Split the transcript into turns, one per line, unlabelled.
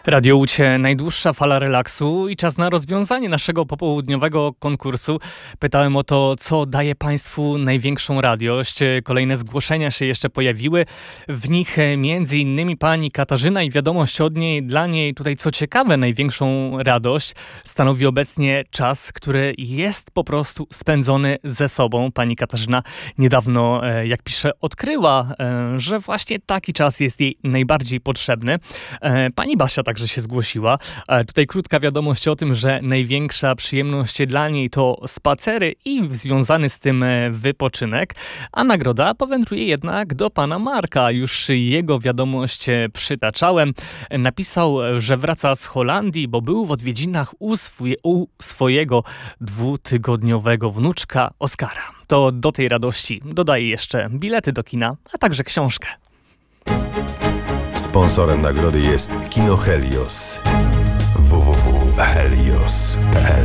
Radio Łucie, najdłuższa fala relaksu i czas na rozwiązanie naszego popołudniowego konkursu. Pytałem o to, co daje Państwu największą radość. Kolejne zgłoszenia się jeszcze pojawiły. W nich między innymi pani Katarzyna i wiadomość od niej. Dla niej tutaj, co ciekawe, największą radość stanowi obecnie czas, który jest po prostu spędzony ze sobą. Pani Katarzyna niedawno, jak pisze, odkryła, że właśnie taki czas jest jej najbardziej potrzebny. Pani Basia także się zgłosiła. Tutaj krótka wiadomość o tym, że największa przyjemność dla niej to spacery i związany z tym wypoczynek, a nagroda powędruje jednak do pana Marka. Już jego wiadomość przytaczałem. Napisał, że wraca z Holandii, bo był w odwiedzinach u swojego 2-tygodniowego wnuczka Oskara. To do tej radości dodaje jeszcze bilety do kina, a także książkę.
Sponsorem nagrody jest Kino Helios. www.helios.pl